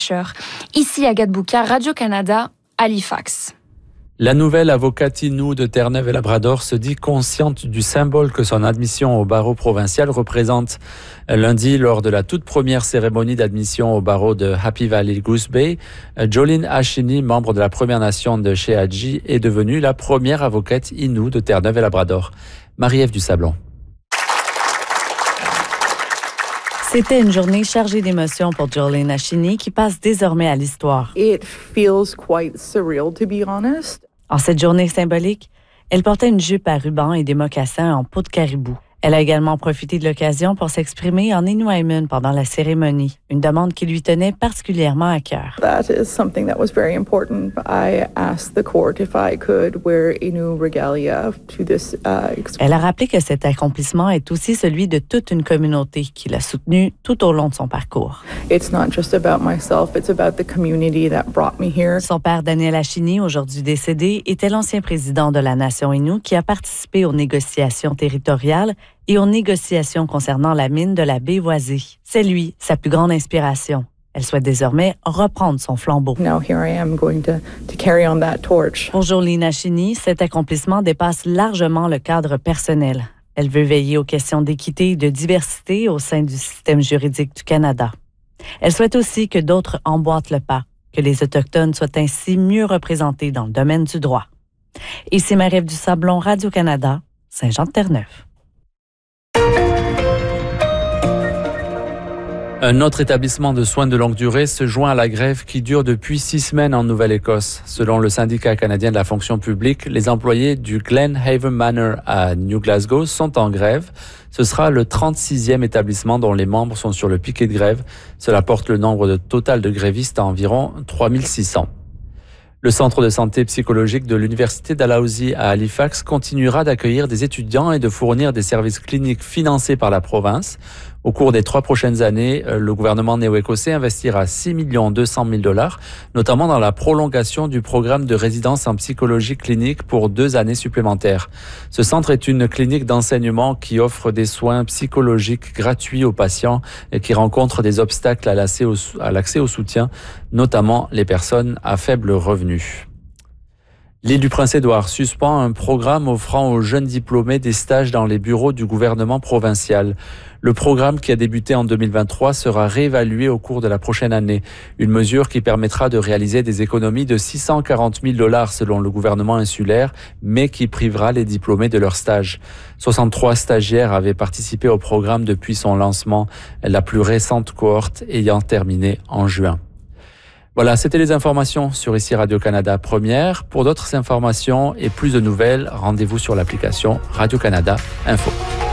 Ici Agathe Bouka, Radio-Canada, Halifax. La nouvelle avocate Innu de Terre-Neuve et Labrador se dit consciente du symbole que son admission au barreau provincial représente. Lundi, lors de la toute première cérémonie d'admission au barreau de Happy Valley Goose Bay, Jolene Ashini, membre de la Première Nation de Sheadji, est devenue la première avocate Innu de Terre-Neuve et Labrador. Marie-Ève Dusablon. C'était une journée chargée d'émotions pour Jolene Ashini qui passe désormais à l'histoire. It feels quite surreal, to be honest. En cette journée symbolique, elle portait une jupe à ruban et des mocassins en peau de caribou. Elle a également profité de l'occasion pour s'exprimer en Inuaimun pendant la cérémonie, une demande qui lui tenait particulièrement à cœur. That is something that was very important. I asked the court if I could wear Innu regalia to this. Elle a rappelé que cet accomplissement est aussi celui de toute une communauté qui l'a soutenue tout au long de son parcours. It's not just about myself, it's about the community that brought me here. Son père, Daniel Ashini, aujourd'hui décédé, était l'ancien président de la nation Innu qui a participé aux négociations territoriales et aux négociations concernant la mine de la baie Voisée. C'est lui, sa plus grande inspiration. Elle souhaite désormais reprendre son flambeau. Now here I am going to carry on that torch. Pour Jolene Ashini, cet accomplissement dépasse largement le cadre personnel. Elle veut veiller aux questions d'équité et de diversité au sein du système juridique du Canada. Elle souhaite aussi que d'autres emboîtent le pas, que les Autochtones soient ainsi mieux représentés dans le domaine du droit. Ici Marie-Ève Dusablon, Radio-Canada, Saint-Jean-de-Terre-Neuve. Un autre établissement de soins de longue durée se joint à la grève qui dure depuis 6 semaines en Nouvelle-Écosse. Selon le syndicat canadien de la fonction publique, les employés du Glen Haven Manor à New Glasgow sont en grève. Ce sera le 36e établissement dont les membres sont sur le piquet de grève. Cela porte le nombre total de grévistes à environ 3600. Le centre de santé psychologique de l'Université Dalhousie à Halifax continuera d'accueillir des étudiants et de fournir des services cliniques financés par la province. Au cours des 3 prochaines années, le gouvernement néo-écossais investira 6 200 000 $, notamment dans la prolongation du programme de résidence en psychologie clinique pour 2 années supplémentaires. Ce centre est une clinique d'enseignement qui offre des soins psychologiques gratuits aux patients et qui rencontrent des obstacles à l'accès au soutien, notamment les personnes à faible revenu. L'île du Prince-Édouard suspend un programme offrant aux jeunes diplômés des stages dans les bureaux du gouvernement provincial. Le programme qui a débuté en 2023 sera réévalué au cours de la prochaine année. Une mesure qui permettra de réaliser des économies de 640 000 $ selon le gouvernement insulaire, mais qui privera les diplômés de leur stage. 63 stagiaires avaient participé au programme depuis son lancement, la plus récente cohorte ayant terminé en juin. Voilà, c'était les informations sur ici Radio-Canada Première. Pour d'autres informations et plus de nouvelles, rendez-vous sur l'application Radio-Canada Info.